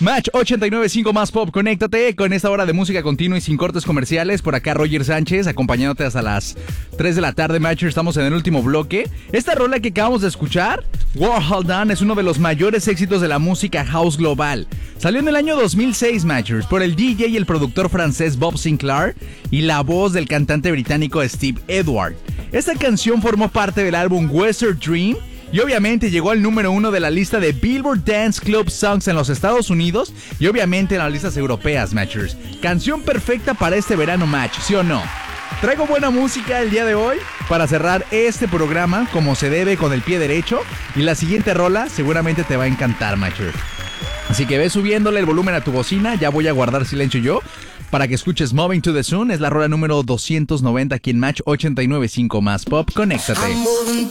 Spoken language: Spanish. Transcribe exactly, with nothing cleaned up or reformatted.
Match ochenta y nueve punto cinco más pop, conéctate con esta hora de música continua y sin cortes comerciales. Por acá Roger Sánchez, acompañándote hasta las tres de la tarde, Matcher. Estamos en el último bloque. Esta rola que acabamos de escuchar, Warhol Done, es uno de los mayores éxitos de la música house global. Salió en el año dos mil seis, Matchers, por el D J y el productor francés Bob Sinclair y la voz del cantante británico Steve Edward. Esta canción formó parte del álbum Western Dream y obviamente llegó al número uno de la lista de Billboard Dance Club Songs en los Estados Unidos y obviamente en las listas europeas, Matchers. Canción perfecta para este verano, Match, ¿sí o no? Traigo buena música el día de hoy para cerrar este programa como se debe, con el pie derecho, y la siguiente rola seguramente te va a encantar, Matcher. Así que ve subiéndole el volumen a tu bocina, ya voy a guardar silencio yo para que escuches Moving to the Sun. Es la rola número doscientos noventa aquí en Match ochenta y nueve punto cinco más pop. Conéctate.